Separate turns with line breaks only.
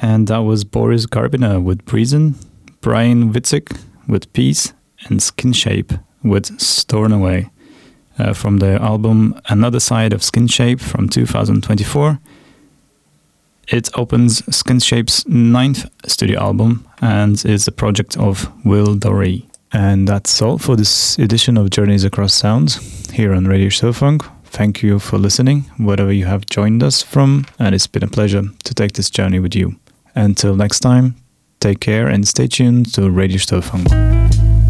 And that was Boris Garbiner with Breezin', Brian Witzik with Peace, and Skin Shape with Stornoway from their album Another Side of Skin Shape from 2024. It opens Skin Shape's 9th studio album and is a project of Will Dorey. And that's all for this edition of Journeys Across Sounds here on Radio Stofunk. Thank you for listening, wherever you have joined us from, and it's been a pleasure to take this journey with you. Until next time, take care and stay tuned to Radio Stofunk.